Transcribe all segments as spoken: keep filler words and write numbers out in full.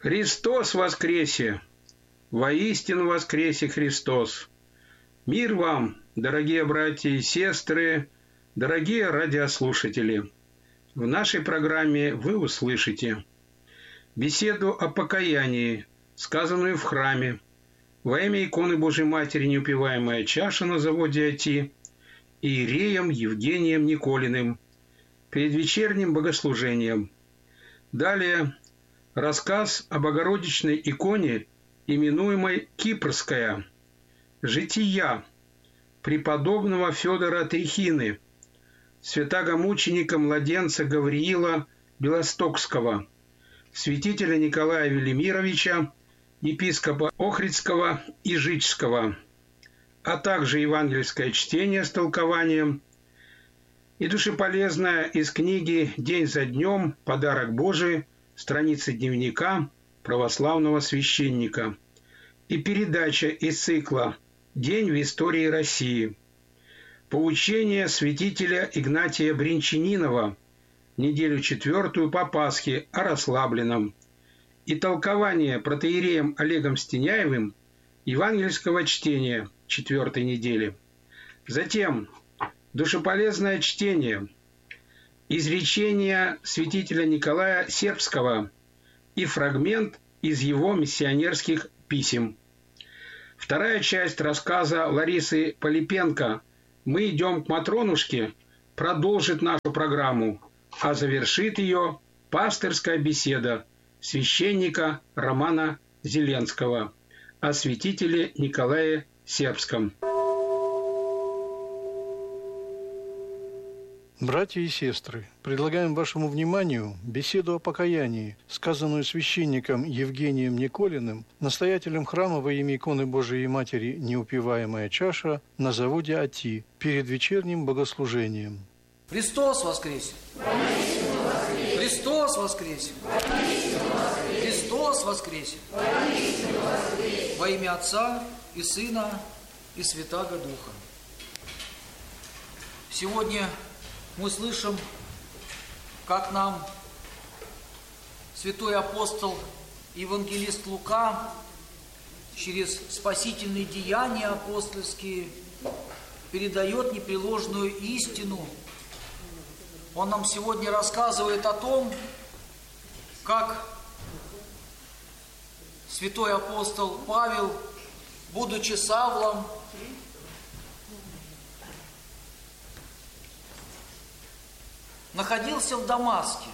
Христос воскресе! Воистину воскресе Христос! Мир вам, дорогие братья и сестры, дорогие радиослушатели! В нашей программе вы услышите беседу о покаянии, сказанную в храме, во имя иконы Божьей Матери «Неупиваемая чаша» на заводе АТИ, иереем Евгением Николиным, перед вечерним богослужением. Далее рассказ о Богородичной иконе, именуемой Кипрская, жития преподобного Федора Трихины, святаго-мученика-младенца Гавриила Белостокского, святителя Николая Велимировича, епископа Охридского и Жичского, а также евангельское чтение с толкованием и душеполезное из книги «День за днем. Подарок Божий», страницы дневника православного священника, и передача из цикла «День в истории России», поучение святителя Игнатия Бринчанинова, неделю четвертую по Пасхе о расслабленном, и толкование протоиереем Олегом Стеняевым евангельского чтения четвертой недели. Затем душеполезное чтение, изречения святителя Николая Сербского и фрагмент из его миссионерских писем. Вторая часть рассказа Ларисы Полипенко «Мы идем к Матронушке» продолжит нашу программу, а завершит ее пастырская беседа священника Романа Зеленского о святителе Николае Сербском. Братья и сестры, предлагаем вашему вниманию беседу о покаянии, сказанную священником Евгением Николиным, настоятелем храма во имя иконы Божией Матери «Неупиваемая чаша» на заводе АТИ перед вечерним богослужением. Христос воскресе! Христос воскресе! Христос воскресе! Во имя Отца и Сына и Святаго Духа. Сегодня мы слышим, как нам святой апостол евангелист Лука через спасительные деяния апостольские передает непреложную истину. Он нам сегодня рассказывает о том, как святой апостол Павел, будучи Савлом, находился в Дамаске.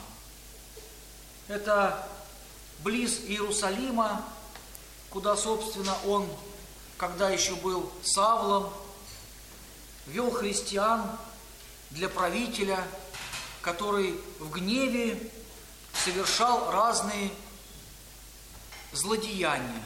Это близ Иерусалима, куда, собственно, он, когда еще был Савлом, вел христиан для правителя, который в гневе совершал разные злодеяния.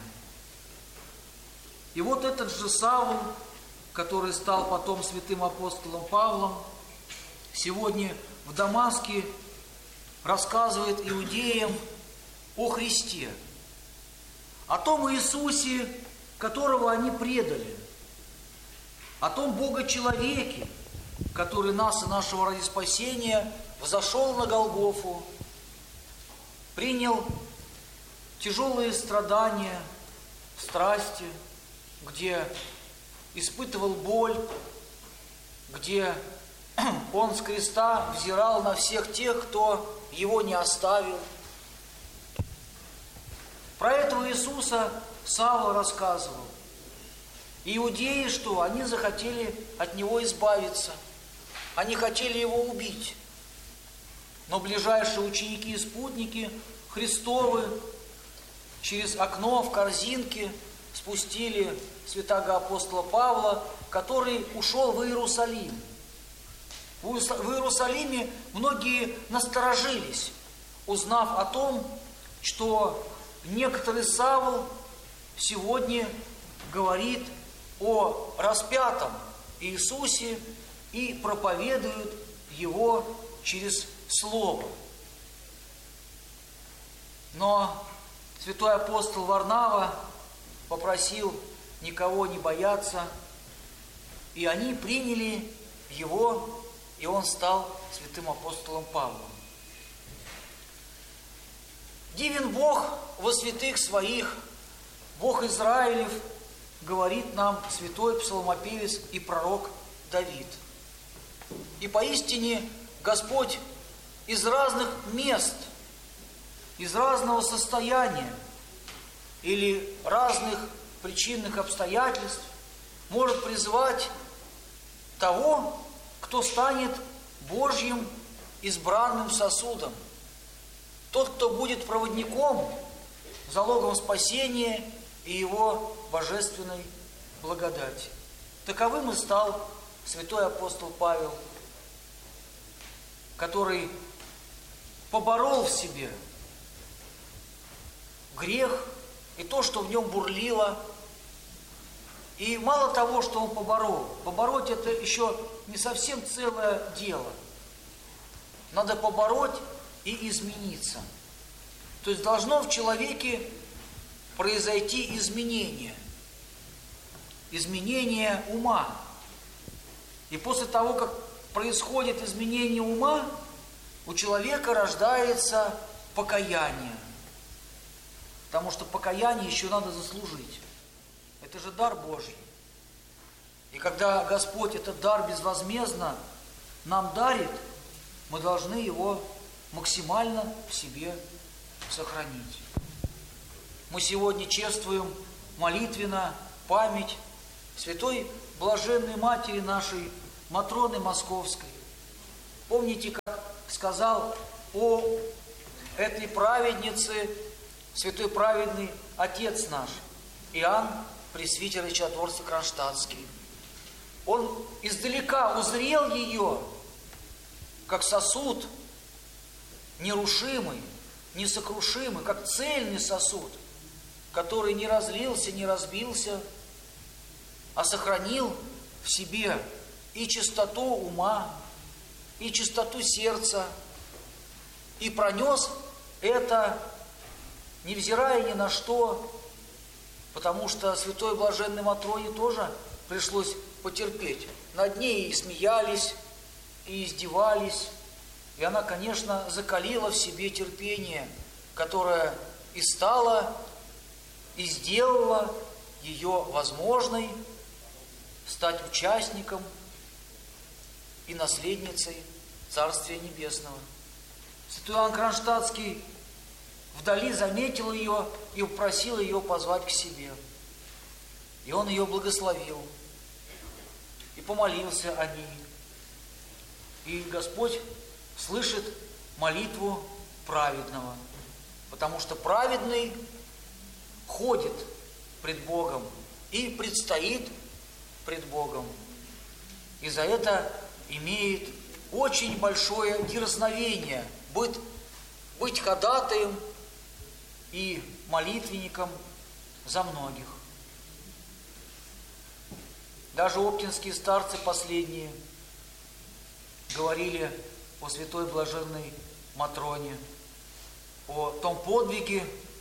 И вот этот же Савл, который стал потом святым апостолом Павлом, сегодня в Дамаске рассказывает иудеям о Христе, о том Иисусе, которого они предали, о том Бога-человеке, который нас и нашего ради спасения взошел на Голгофу, принял тяжелые страдания в страсти, где испытывал боль, где он с креста взирал на всех тех, кто его не оставил. Про этого Иисуса Савва рассказывал. Иудеи что? Они захотели от него избавиться. Они хотели его убить. Но ближайшие ученики и спутники Христовы через окно в корзинке спустили святаго апостола Павла, который ушел в Иерусалим. В Иерусалиме многие насторожились, узнав о том, что некоторый Савл сегодня говорит о распятом Иисусе и проповедует его через слово. Но святой апостол Варнава попросил никого не бояться, и они приняли его, и он стал святым апостолом Павлом. Дивен Бог во святых своих, Бог Израилев, говорит нам святой псалмопевец и пророк Давид. И поистине Господь из разных мест, из разного состояния или разных причинных обстоятельств может призвать того, кто станет Божьим избранным сосудом. Тот, кто будет проводником, залогом спасения и его божественной благодати. Таковым и стал святой апостол Павел, который поборол в себе грех и то, что в нем бурлило. И мало того, что он поборол, побороть это еще не совсем целое дело. Надо побороть и измениться. То есть должно в человеке произойти изменение. Изменение ума. И после того, как происходит изменение ума, у человека рождается покаяние. Потому что покаяние еще надо заслужить. Это же дар Божий. И когда Господь этот дар безвозмездно нам дарит, мы должны его максимально в себе сохранить. Мы сегодня чествуем молитвенно память святой блаженной матери нашей Матроны Московской. Помните, как сказал о этой праведнице святой праведный отец наш Иоанн Пресвитер и Чудотворец Кронштадтский. Он издалека узрел ее как сосуд нерушимый, несокрушимый, как цельный сосуд, который не разлился, не разбился, а сохранил в себе и чистоту ума, и чистоту сердца, и пронес это, невзирая ни на что, потому что святой блаженной Матроне тоже пришлось потерпеть. Над ней и смеялись, и издевались, и она, конечно, закалила в себе терпение, которое и стало, и сделало ее возможной стать участником и наследницей Царствия Небесного. Святой Иоанн Кронштадтский вдали заметил ее и попросил ее позвать к себе. И он ее благословил и помолился о ней. И Господь слышит молитву праведного, потому что праведный ходит пред Богом и предстоит пред Богом. И за это имеет очень большое дерзновение быть, быть ходатаем и молитвенником за многих. Даже оптинские старцы последние говорили о святой блаженной Матроне, о том подвиге,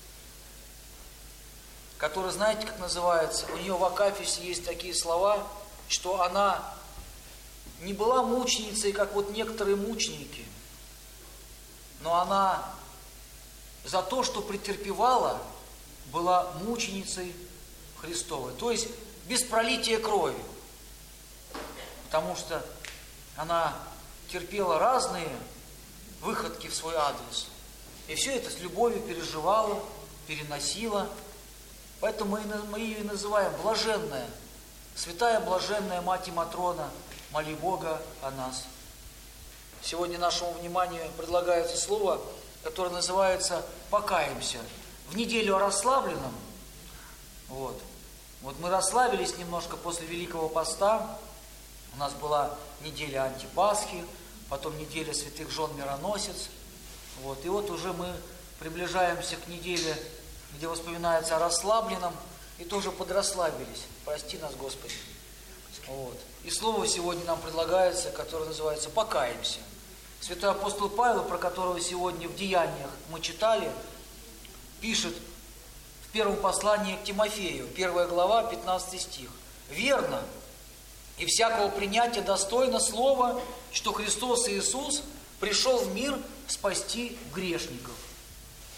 который, знаете, как называется? У нее в Акафисе есть такие слова, что она не была мученицей, как вот некоторые мученики, но она за то, что претерпевала, была мученицей Христовой. То есть без пролития крови. Потому что она терпела разные выходки в свой адрес. И все это с любовью переживала, переносила. Поэтому мы ее и называем блаженная, святая блаженная Мать Матрона, моли Бога о нас. Сегодня нашему вниманию предлагается слово, которое называется «покаемся». В неделю о расслабленном, вот, вот мы расслабились немножко после Великого Поста, у нас была неделя Антипасхи, потом неделя святых жен Мироносец, вот, и вот уже мы приближаемся к неделе, где воспоминается о расслабленном, и тоже подрасслабились. Прости нас, Господи. Вот. И слово сегодня нам предлагается, которое называется «покаемся». Святой апостол Павел, про которого сегодня в Деяниях мы читали, пишет в первом послании к Тимофею, первая глава, пятнадцатый стих. «Верно, и всякого принятия достойно слово, что Христос Иисус пришел в мир спасти грешников».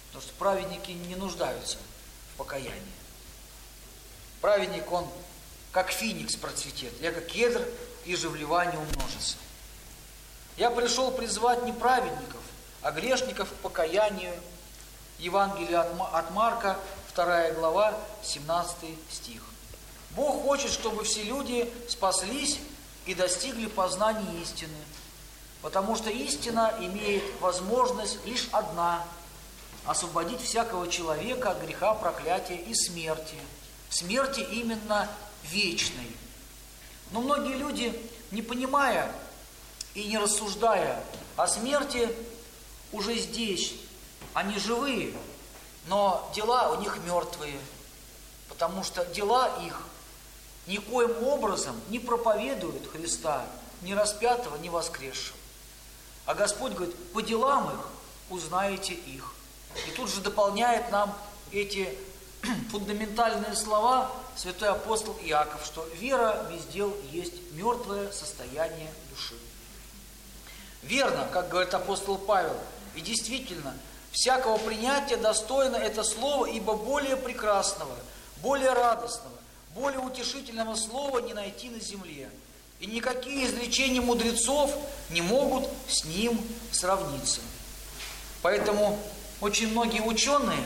Потому что праведники не нуждаются в покаянии. Праведник, он как феникс процветет, я как кедр, и же вливание умножится. Я пришел призвать не праведников, а грешников к покаянию. Евангелие от Марка, вторая глава, семнадцатый стих. Бог хочет, чтобы все люди спаслись и достигли познания истины, потому что истина имеет возможность лишь одна – освободить всякого человека от греха, проклятия и смерти. Смерти именно вечной. Но многие люди, не понимая и не рассуждая о смерти, уже здесь, они живые, но дела у них мертвые, потому что дела их никоим образом не проповедуют Христа, ни распятого, ни воскресшего. А Господь говорит, по делам их узнаете их. И тут же дополняет нам эти фундаментальные слова святой апостол Иаков, что вера без дел есть мертвое состояние души. Верно, как говорит апостол Павел, и действительно, всякого принятия достойно это слово, ибо более прекрасного, более радостного, более утешительного слова не найти на земле. И никакие изречения мудрецов не могут с ним сравниться. Поэтому очень многие ученые,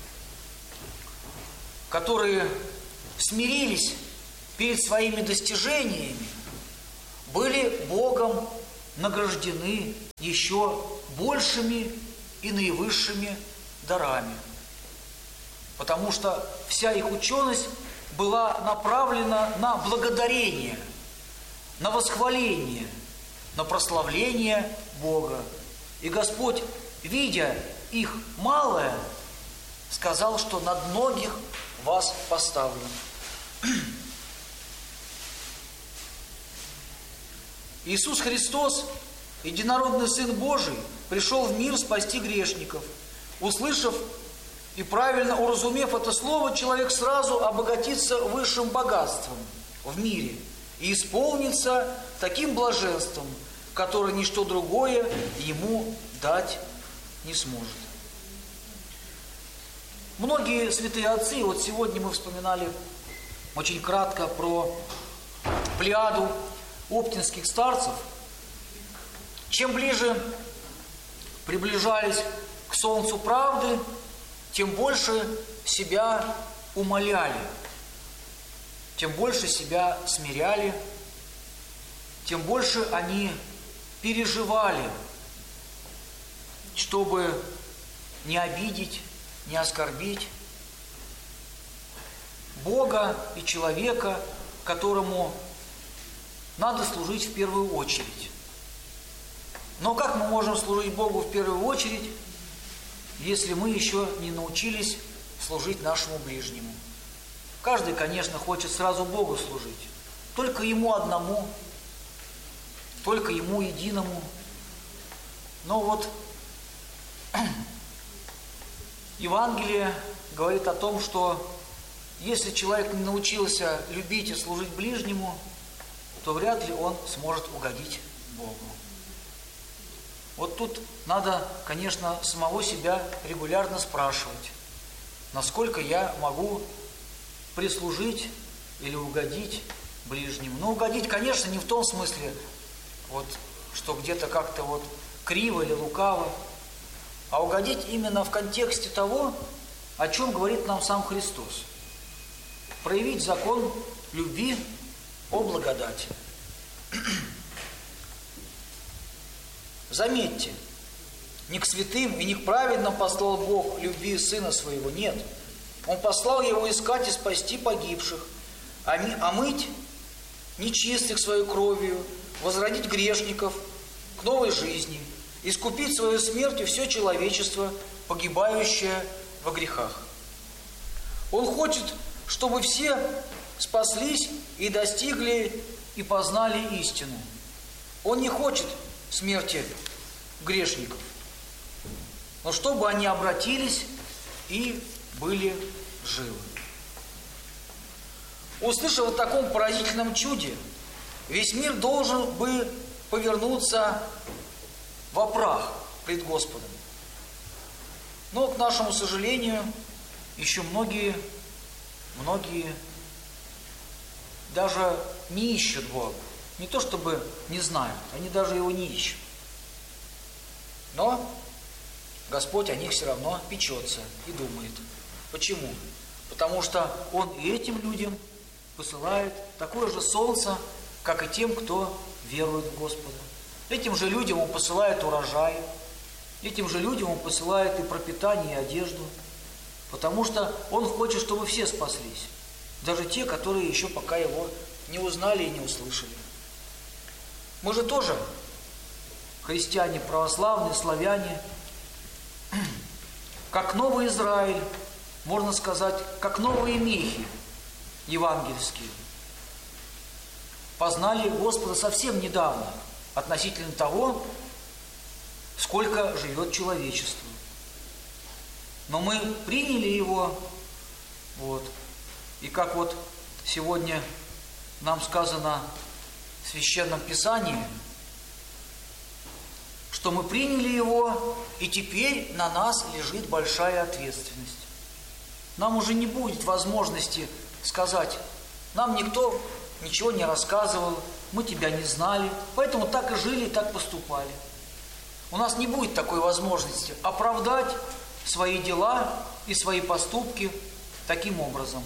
которые смирились перед своими достижениями, были Богом награждены еще большими и наивысшими дарами. Потому что вся их ученость была направлена на благодарение, на восхваление, на прославление Бога. И Господь, видя их малое, сказал, что над многих вас поставлен. Иисус Христос, единородный Сын Божий, пришел в мир спасти грешников. Услышав и правильно уразумев это слово, человек сразу обогатится высшим богатством в мире и исполнится таким блаженством, которое ничто другое ему дать не сможет. Многие святые отцы, вот сегодня мы вспоминали очень кратко про плеяду оптинских старцев, чем ближе приближались к солнцу правды, тем больше себя умоляли, тем больше себя смиряли, тем больше они переживали, чтобы не обидеть, не оскорбить Бога и человека, которому надо служить в первую очередь. Но как мы можем служить Богу в первую очередь, если мы еще не научились служить нашему ближнему? Каждый, конечно, хочет сразу Богу служить, только Ему одному, только Ему единому. Но вот Евангелие говорит о том, что если человек не научился любить и служить ближнему, то вряд ли он сможет угодить Богу. Вот тут надо, конечно, самого себя регулярно спрашивать, насколько я могу прислужить или угодить ближнему. Но угодить, конечно, не в том смысле, вот, что где-то как-то вот криво или лукаво, а угодить именно в контексте того, о чем говорит нам сам Христос. Проявить закон любви о благодати. Заметьте, не к святым и не к праведным послал Бог любви Сына Своего, нет. Он послал Его искать и спасти погибших, омыть нечистых Своей кровью, возродить грешников к новой жизни, искупить Своей смертью все человечество, погибающее во грехах. Он хочет, чтобы все спаслись и достигли и познали истину. Он не хочет смерти грешников, но чтобы они обратились и были живы. Услышав о таком поразительном чуде, весь мир должен бы повернуться во прах пред Господом. Но, к нашему сожалению, еще многие, многие даже не ищут Бога. Не то чтобы не знают, они даже его не ищут. Но Господь о них все равно печется и думает. Почему? Потому что Он и этим людям посылает такое же солнце, как и тем, кто верует в Господа. Этим же людям Он посылает урожай, этим же людям Он посылает и пропитание, и одежду. Потому что Он хочет, чтобы все спаслись. Даже те, которые еще пока Его не узнали и не услышали. Мы же тоже христиане, православные, славяне, как новый Израиль, можно сказать, как новые мехи евангельские, познали Господа совсем недавно, относительно того, сколько живет человечество. Но мы приняли Его, вот, и как вот сегодня нам сказано в Священном Писании, что мы приняли Его, и теперь на нас лежит большая ответственность. Нам уже не будет возможности сказать: нам никто ничего не рассказывал, мы тебя не знали, поэтому так и жили, так поступали. У нас не будет такой возможности оправдать свои дела и свои поступки таким образом.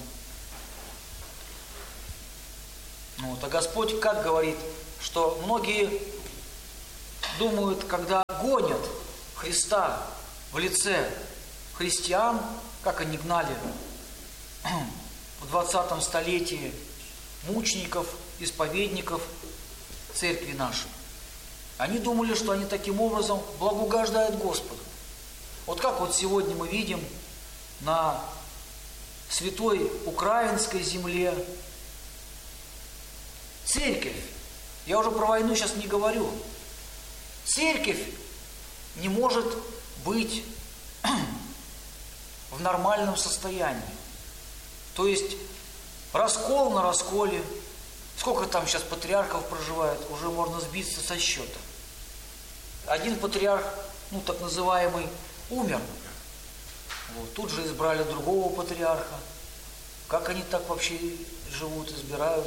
Вот. А Господь как говорит, что многие думают, когда гонят Христа в лице христиан, как они гнали в двадцатом столетии мучеников, исповедников церкви нашей. Они думали, что они таким образом благоугождают Господу. Вот как вот сегодня мы видим на святой украинской земле церковь, я уже про войну сейчас не говорю, церковь не может быть в нормальном состоянии. То есть раскол на расколе. Сколько там сейчас патриархов проживает, уже можно сбиться со счета. Один патриарх, ну так называемый, умер. Вот. Тут же избрали другого патриарха. Как они так вообще живут, избирают?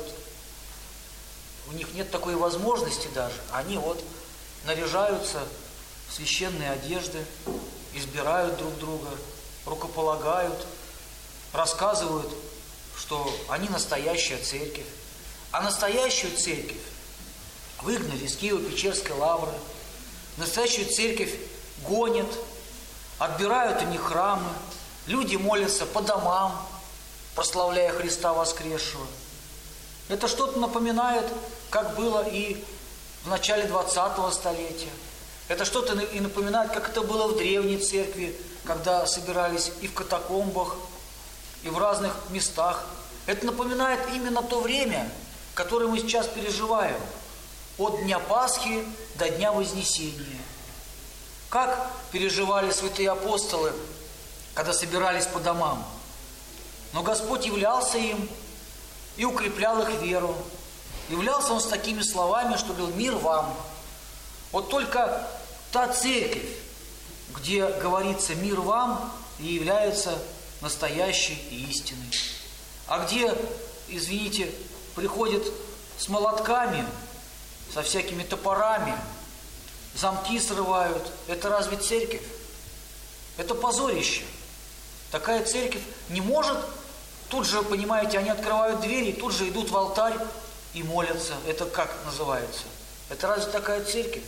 У них нет такой возможности даже. Они вот наряжаются в священные одежды, избирают друг друга, рукополагают, рассказывают, что они настоящая церковь. А настоящую церковь выгнали из Киево-Печерской лавры, настоящую церковь гонят, отбирают у них храмы, люди молятся по домам, прославляя Христа воскресшего. Это что-то напоминает, как было и в начале двадцатого столетия. Это что-то и напоминает, как это было в древней церкви, когда собирались и в катакомбах, и в разных местах. Это напоминает именно то время, которое мы сейчас переживаем, от Дня Пасхи до Дня Вознесения. Как переживали святые апостолы, когда собирались по домам? Но Господь являлся им и укреплял их веру. Являлся Он с такими словами, что говорил: «Мир вам». Вот только та церковь, где говорится «мир вам», и является настоящей и истинной. А где, извините, приходят с молотками, со всякими топорами, замки срывают, это разве церковь? Это позорище. Такая церковь не может, тут же, понимаете, они открывают двери, тут же идут в алтарь и молятся. Это как называется? Это разве такая церковь?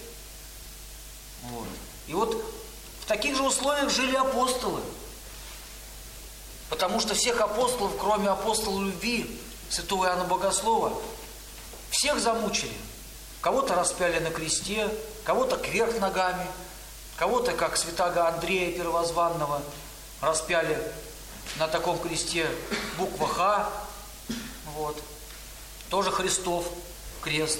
Вот. И вот в таких же условиях жили апостолы. Потому что всех апостолов, кроме апостола любви, святого Иоанна Богослова, всех замучили. Кого-то распяли на кресте, кого-то кверх ногами, кого-то, как святаго Андрея Первозванного, распяли на таком кресте буква Х, вот, тоже Христов крест.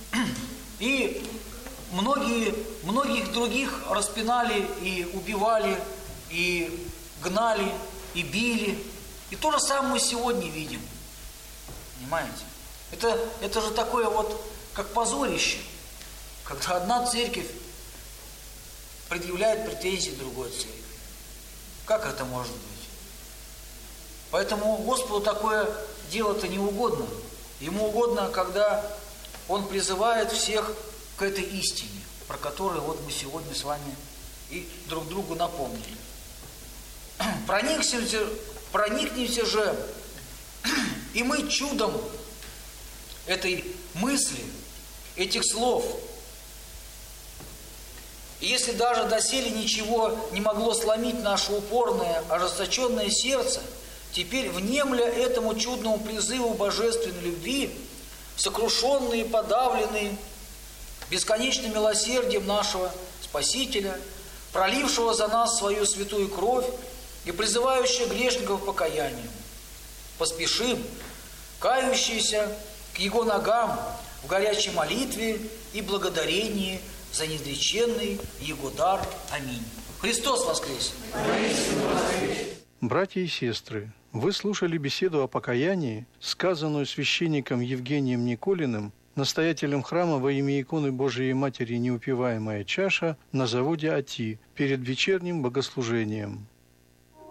И многие, многих других распинали и убивали, и гнали, и били. И то же самое мы сегодня видим. Понимаете? Это, это же такое вот, как позорище, когда одна церковь предъявляет претензии другой церкви. Как это может быть? Поэтому Господу такое дело-то не угодно. Ему угодно, когда Он призывает всех к этой истине, про которую вот мы сегодня с вами и друг другу напомнили. Проникнемся, проникнемся же и мы чудом этой мысли, этих слов. И если даже доселе ничего не могло сломить наше упорное, ожесточенное сердце, теперь, внемля этому чудному призыву божественной любви, сокрушенные, подавленные бесконечным милосердием нашего Спасителя, пролившего за нас свою святую кровь и призывающего грешников к покаянию, поспешим, кающиеся к Его ногам в горячей молитве и благодарении за неизреченный Его дар. Аминь. Христос воскресе! Братья и сестры, вы слушали беседу о покаянии, сказанную священником Евгением Николиным, настоятелем храма во имя иконы Божией Матери «Неупиваемая чаша» на заводе АТИ перед вечерним богослужением.